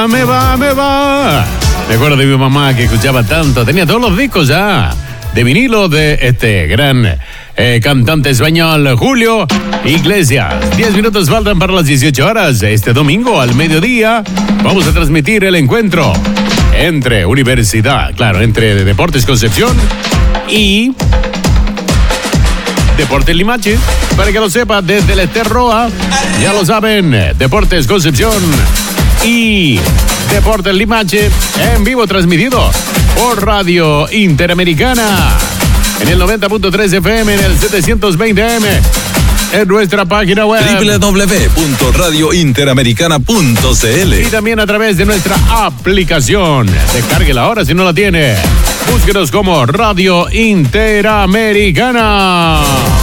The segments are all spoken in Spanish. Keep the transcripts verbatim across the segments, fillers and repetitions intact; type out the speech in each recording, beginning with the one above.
Me va, me va. Recuerdo de mi mamá que escuchaba tanto, tenía todos los discos ya de vinilo de este gran eh, cantante español Julio Iglesias. Diez minutos faltan para las dieciocho horas. Este domingo al mediodía vamos a transmitir el encuentro entre Universidad, claro, entre Deportes Concepción y Deportes Limache. Para que lo sepa, desde el Ester Roa, ya lo saben, Deportes Concepción y Deportes Limache en vivo transmitido por Radio Interamericana en el noventa punto tres F M, en el setecientos veinte A M, en nuestra página web doble u doble u doble u punto radio interamericana punto c l y también a través de nuestra aplicación. Descárguela ahora si no la tiene. Búsquenos como Radio Interamericana.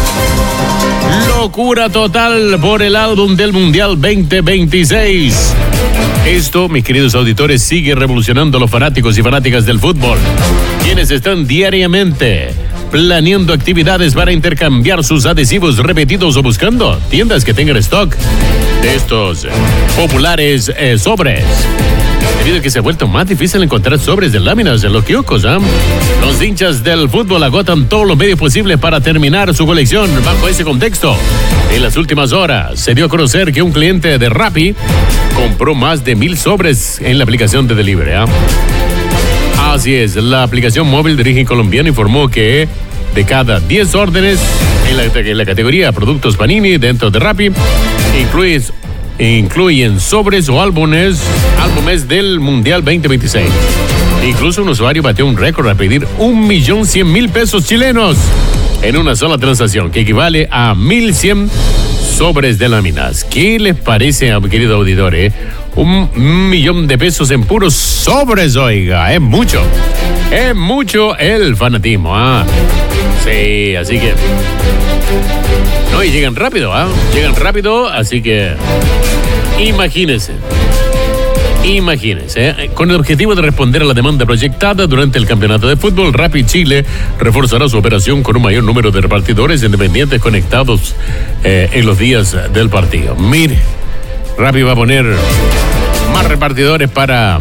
Locura total por el álbum del Mundial veinte veintiséis. Esto, mis queridos auditores, sigue revolucionando a los fanáticos y fanáticas del fútbol, quienes están diariamente planeando actividades para intercambiar sus adhesivos repetidos o buscando tiendas que tengan stock de estos populares eh, sobres. Debido a que se ha vuelto más difícil encontrar sobres de láminas en los kioscos, ¿eh? Los hinchas del fútbol agotan todos los medios posibles para terminar su colección. Bajo ese contexto, en las últimas horas se dio a conocer que un cliente de Rappi compró más de mil sobres en la aplicación de delivery, ¿eh? Así es, la aplicación móvil de origen colombiano informó que de cada diez órdenes en la, en la categoría productos Panini dentro de Rappi, incluye, incluyen sobres o álbumes, álbumes del Mundial veinte veintiséis. Incluso un usuario batió un récord a pedir un millón cien mil pesos chilenos en una sola transacción, que equivale a mil cien sobres de láminas. ¿Qué les parece, querido auditor, eh? Un millón de pesos en puros sobres, oiga, es mucho. Es mucho el fanatismo, ¿ah? Sí, así que... No, y llegan rápido, ¿ah? Llegan rápido, así que... Imagínense. Imagínense, ¿eh? Con el objetivo de responder a la demanda proyectada durante el campeonato de fútbol, Rappi Chile reforzará su operación con un mayor número de repartidores independientes conectados eh, en los días del partido. Mire, Rappi va a poner más repartidores para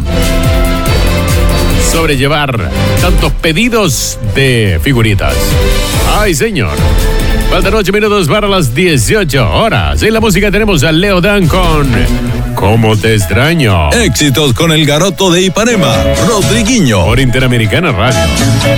sobrellevar tantos pedidos de figuritas. ¡Ay, señor! Faltan ocho minutos para las dieciocho horas. En la música tenemos a Leo Dan con ¿Cómo te extraño? Éxitos con el garoto de Ipanema, Rodriguinho. Por Interamericana Radio.